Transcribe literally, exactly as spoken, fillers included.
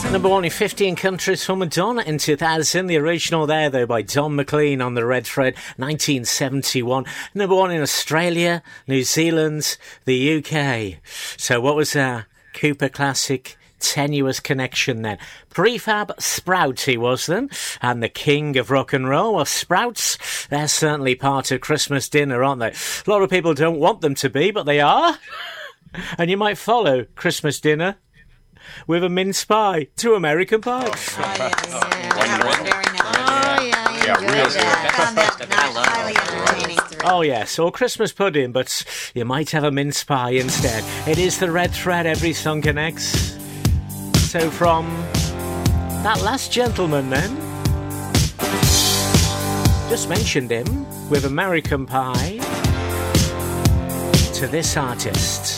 Number one in fifteen countries for Madonna in two thousand. The original there, though, by Don McLean on the Red Thread, nineteen seventy-one. Number one in Australia, New Zealand, the U K. So what was our Cooper classic? Tenuous Connection then. Prefab Sprouts he was then, and the king of rock and roll. Well, Sprouts, they're certainly part of Christmas dinner, aren't they? A lot of people don't want them to be, but they are. And you might follow Christmas dinner with a mince pie to American Pie. Oh, yeah, yeah. Oh yes, or Christmas pudding, but you might have a mince pie instead. It is the Red Thread, every song connects. So from that last gentleman then, just mentioned him with American Pie, to this artist.